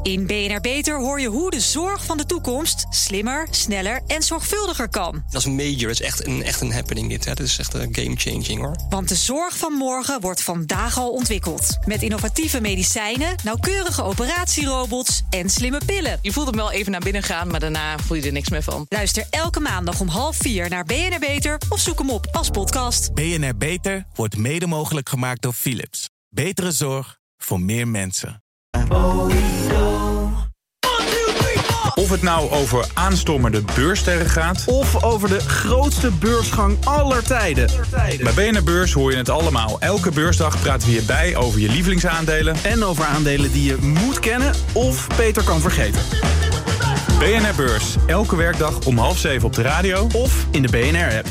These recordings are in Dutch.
In BNR Beter hoor je hoe de zorg van de toekomst slimmer, sneller en zorgvuldiger kan. Dat is major, dat is echt een happening dit. Hè. Dat is echt een game-changing hoor. Want de zorg van morgen wordt vandaag al ontwikkeld. Met innovatieve medicijnen, nauwkeurige operatierobots en slimme pillen. Je voelt hem wel even naar binnen gaan, maar daarna voel je er niks meer van. Luister elke maandag om 3:30 naar BNR Beter of zoek hem op als podcast. BNR Beter wordt mede mogelijk gemaakt door Philips. Betere zorg voor meer mensen. Of het nou over aanstormende beurssterren gaat, of over de grootste beursgang aller tijden. Bij BNR Beurs hoor je het allemaal. Elke beursdag praten we hierbij over je lievelingsaandelen En over aandelen die je moet kennen of beter kan vergeten. BNR Beurs, elke werkdag om 6:30 op de radio Of in de BNR-app.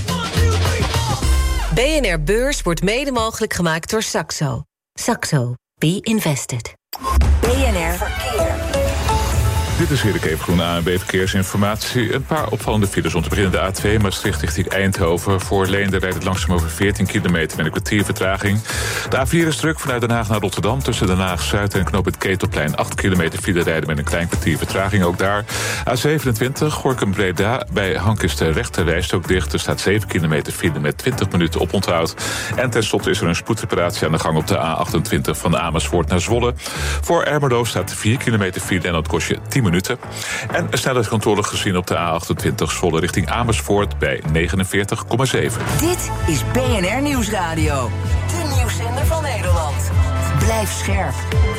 BNR Beurs wordt mede mogelijk gemaakt door Saxo. Saxo. Be invested. BNR Verkeer. Dit is Erik Evengroen, ANWB Verkeersinformatie. Een paar opvallende files om te beginnen de A2 Maastricht richting Eindhoven. Voor Leende rijdt het langzaam over 14 kilometer met een kwartier vertraging. De A4 is druk vanuit Den Haag naar Rotterdam. Tussen Den Haag-Zuid en knoop het Ketelplein 8 kilometer file rijden met een klein kwartier vertraging ook daar. A27 Gorinchem-Breda bij Hank is de rechter rijstok dicht. Er staat 7 kilometer file met 20 minuten oponthoud. En tenslotte is er een spoedreparatie aan de gang op de A28 van Amersfoort naar Zwolle. Voor Ermelo staat 4 kilometer file en dat kost je 10 minuten. En een snelheidscontrole gezien op de A28 Zwolle richting Amersfoort bij 49,7. Dit is BNR Nieuwsradio. De nieuwszender van Nederland. Blijf scherp.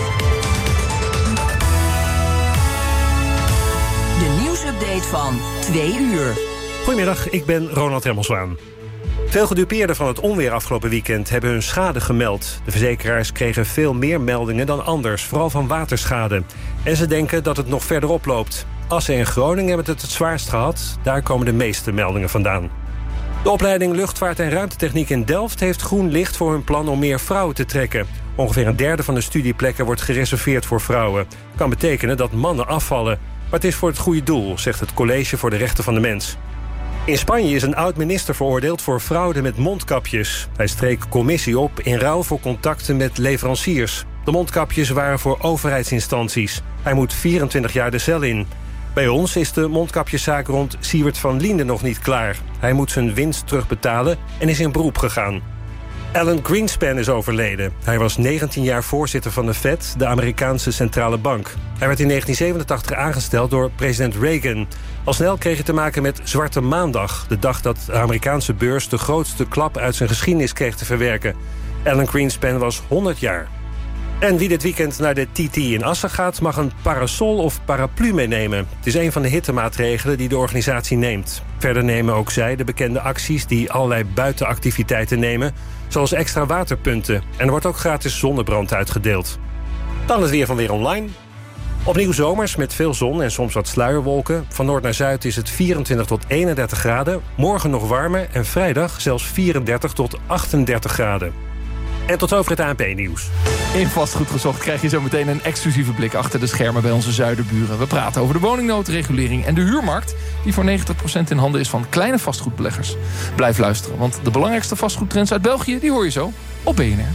De nieuwsupdate van 2 uur. Goedemiddag, ik ben Ronald Remmelswaan. Veel gedupeerden van het onweer afgelopen weekend hebben hun schade gemeld. De verzekeraars kregen veel meer meldingen dan anders, vooral van waterschade. En ze denken dat het nog verder oploopt. Assen en Groningen hebben het zwaarst gehad. Daar komen de meeste meldingen vandaan. De opleiding Luchtvaart en Ruimtetechniek in Delft heeft groen licht voor hun plan om meer vrouwen te trekken. Ongeveer een derde van de studieplekken wordt gereserveerd voor vrouwen. Kan betekenen dat mannen afvallen. Maar het is voor het goede doel, zegt het College voor de Rechten van de Mens. In Spanje is een oud-minister veroordeeld voor fraude met mondkapjes. Hij streek commissie op in ruil voor contacten met leveranciers. De mondkapjes waren voor overheidsinstanties. Hij moet 24 jaar de cel in. Bij ons is de mondkapjeszaak rond Siewert van Liende nog niet klaar. Hij moet zijn winst terugbetalen en is in beroep gegaan. Alan Greenspan is overleden. Hij was 19 jaar voorzitter van de Fed, de Amerikaanse centrale bank. Hij werd in 1987 aangesteld door president Reagan. Al snel kreeg hij te maken met Zwarte Maandag, de dag dat de Amerikaanse beurs de grootste klap uit zijn geschiedenis kreeg te verwerken. Alan Greenspan was 100 jaar. En wie dit weekend naar de TT in Assen gaat, mag een parasol of paraplu meenemen. Het is een van de hittemaatregelen die de organisatie neemt. Verder nemen ook zij de bekende acties die allerlei buitenactiviteiten nemen, zoals extra waterpunten. En er wordt ook gratis zonnebrand uitgedeeld. Dan het weer van Weer Online. Opnieuw zomers met veel zon en soms wat sluierwolken. Van noord naar zuid is het 24 tot 31 graden. Morgen nog warmer en vrijdag zelfs 34 tot 38 graden. En tot over het ANP-nieuws. In Vastgoed Gezocht krijg je zo meteen een exclusieve blik achter de schermen bij onze zuiderburen. We praten over de woningnoodregulering en de huurmarkt, die voor 90% in handen is van kleine vastgoedbeleggers. Blijf luisteren, want de belangrijkste vastgoedtrends uit België, die hoor je zo op BNR.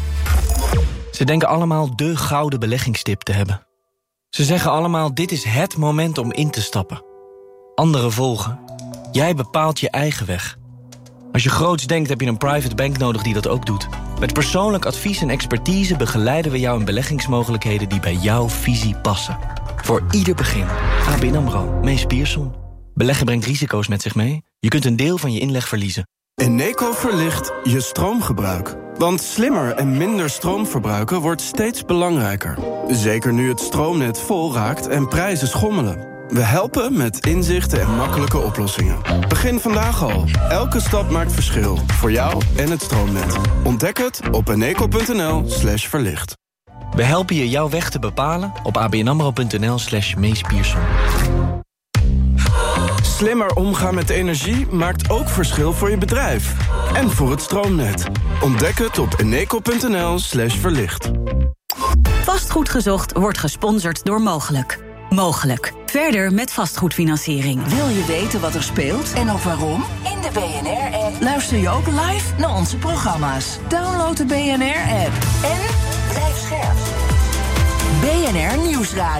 Ze denken allemaal de gouden beleggingstip te hebben. Ze zeggen allemaal, dit is het moment om in te stappen. Anderen volgen. Jij bepaalt je eigen weg. Als je groots denkt, heb je een private bank nodig die dat ook doet. Met persoonlijk advies en expertise begeleiden we jou in beleggingsmogelijkheden die bij jouw visie passen. Voor ieder begin. ABN AMRO, Mees Pierson. Beleggen brengt risico's met zich mee. Je kunt een deel van je inleg verliezen. Eneco verlicht je stroomgebruik. Want slimmer en minder stroom verbruiken wordt steeds belangrijker. Zeker nu het stroomnet vol raakt en prijzen schommelen. We helpen met inzichten en makkelijke oplossingen. Begin vandaag al. Elke stap maakt verschil. Voor jou en het stroomnet. Ontdek het op eneco.nl/verlicht. We helpen je jouw weg te bepalen op abnamro.nl/Mees Pierson. Slimmer omgaan met energie maakt ook verschil voor je bedrijf. En voor het stroomnet. Ontdek het op eneco.nl/verlicht. Vastgoed Gezocht wordt gesponsord door Mogelijk. Mogelijk. Verder met vastgoedfinanciering. Wil je weten wat er speelt en ook waarom? In de BNR-app luister je ook live naar onze programma's. Download de BNR-app en blijf scherp. BNR Nieuwsradio.